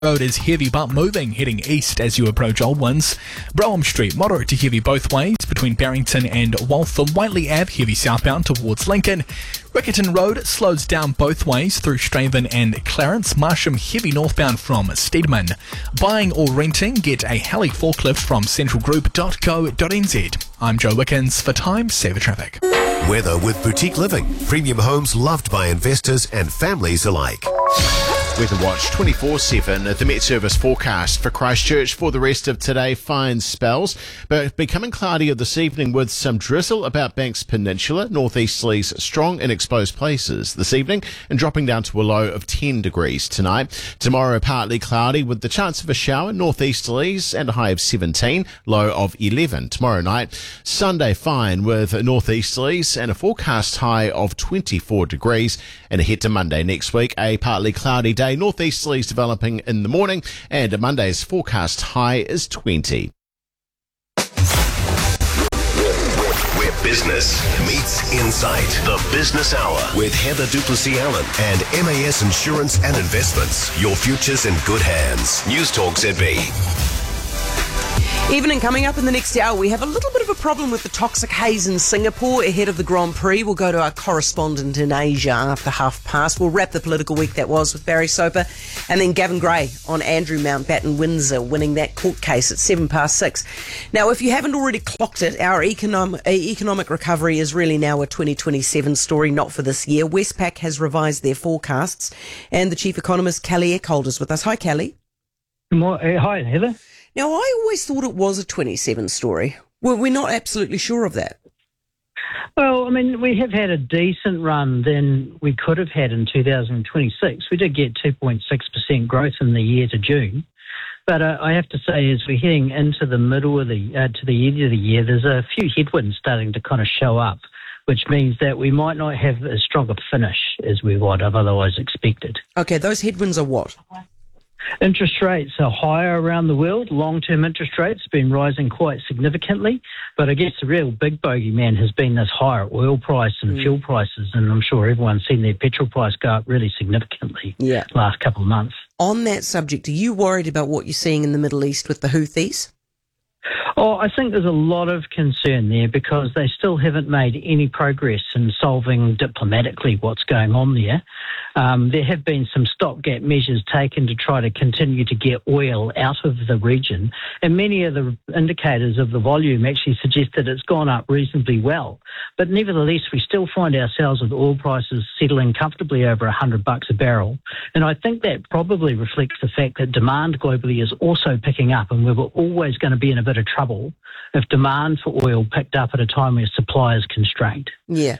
Road is heavy but moving, heading east as you approach Old Ones. Brougham Street, moderate to heavy both ways between Barrington and Waltham. Whiteley Ave, heavy southbound towards Lincoln. Riccarton Road slows down both ways through Straven and Clarence. Marsham, heavy northbound from Steedman. Buying or renting, get a heli forklift from centralgroup.co.nz. I'm Joe Wickens for Time Saver Traffic. Weather with Boutique Living. Premium homes loved by investors and families alike. Weather Watch 24/7, the Met Service forecast for Christchurch for the rest of today. Fine spells, but becoming cloudier this evening with some drizzle about Banks Peninsula. Northeasterlies strong in exposed places this evening and dropping down to a low of 10 degrees tonight. Tomorrow partly cloudy with the chance of a shower. Northeasterlies and a high of 17, low of 11 tomorrow night. Sunday fine with northeasterlies and a forecast high of 24 degrees. And ahead to Monday next week, a partly cloudy day. Northeasterlies developing in the morning, and Monday's forecast high is 20. Where business meets insight. The Business Hour with Heather Duplessis-Allen and MAS Insurance and Investments. Your future's in good hands. News Talk ZB. Evening coming up in the next hour. We have a little bit of a problem with the toxic haze in Singapore ahead of the Grand Prix. We'll go to our correspondent in Asia after past. We'll wrap the political week that was with Barry Soper, and then Gavin Gray on Andrew Mountbatten Windsor winning that court case at 6:07. Now, if you haven't already clocked it, our economic recovery is really now a 2027 story, not for this year. Westpac has revised their forecasts, and the chief economist Kelly Eckholt is with us. Hi, Kelly. Hi, Heather. Now, I always thought it was a 27 story. Well, we're not absolutely sure of that. Well, I mean, we have had a decent run than we could have had in 2026. We did get 2.6% growth in the year to June. But I have to say, as we're heading into the middle of the to the end of the year, there's a few headwinds starting to kind of show up, which means that we might not have as strong a finish as we would have otherwise expected. Okay, those headwinds are what? Interest rates are higher around the world. Long-term interest rates have been rising quite significantly. But I guess the real big bogeyman has been this higher oil price and fuel prices. And I'm sure everyone's seen their petrol price go up really significantly last couple of months. On that subject, are you worried about what you're seeing in the Middle East with the Houthis? Oh, I think there's a lot of concern there because they still haven't made any progress in solving diplomatically what's going on there. There have been some stopgap measures taken to try to continue to get oil out of the region, and many of the indicators of the volume actually suggest that it's gone up reasonably well. But nevertheless, we still find ourselves with oil prices settling comfortably over $100 a barrel. And I think that probably reflects the fact that demand globally is also picking up, and we were always going to be in a bit of trouble if demand for oil picked up at a time where supply is constrained. Yeah.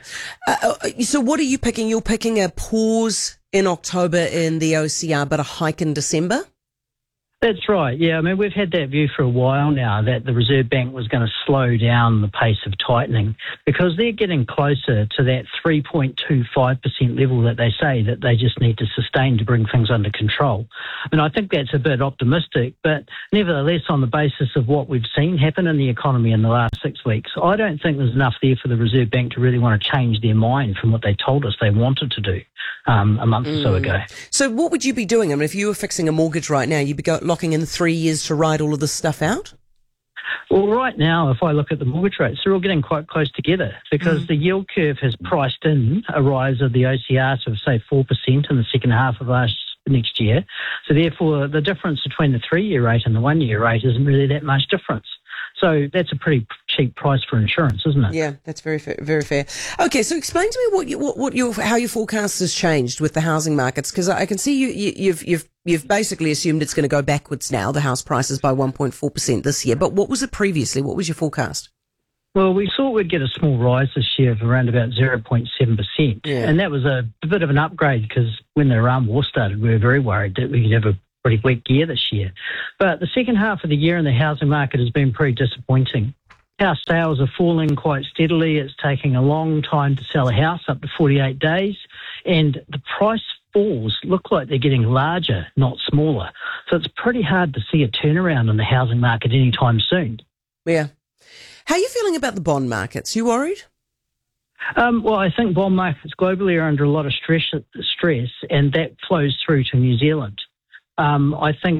So what are you picking? You're picking a pause in October in the OCR, but a hike in December? That's right. Yeah, I mean, we've had that view for a while now that the Reserve Bank was going to slow down the pace of tightening because they're getting closer to that 3.25% level that they say that they just need to sustain to bring things under control. And I think that's a bit optimistic, but nevertheless, on the basis of what we've seen happen in the economy in the last 6 weeks, I don't think there's enough there for the Reserve Bank to really want to change their mind from what they told us they wanted to do a month or so ago. So what would you be doing? I mean, if you were fixing a mortgage right now, you'd be locking in 3 years to ride all of this stuff out? Well, right now, if I look at the mortgage rates, they're all getting quite close together because the yield curve has priced in a rise of the OCR to, say, 4% in the second half of next year. So therefore, the difference between the 3-year rate and the 1-year rate isn't really that much difference. So that's a pretty cheap price for insurance, isn't it? Yeah, that's very fair. Very fair. Okay, so explain to me how your forecast has changed with the housing markets, because I can see you've basically assumed it's going to go backwards now, the house prices by 1.4% this year. But what was it previously? What was your forecast? Well, we thought we'd get a small rise this year of around about 0.7%. Yeah. And that was a bit of an upgrade because when the Iran war started, we were very worried that we could have a pretty weak year this year. But the second half of the year in the housing market has been pretty disappointing. House sales are falling quite steadily. It's taking a long time to sell a house, up to 48 days. And the price falls look like they're getting larger, not smaller. So it's pretty hard to see a turnaround in the housing market anytime soon. Yeah. How are you feeling about the bond markets? You worried? Well, I think bond markets globally are under a lot of stress, and that flows through to New Zealand. I think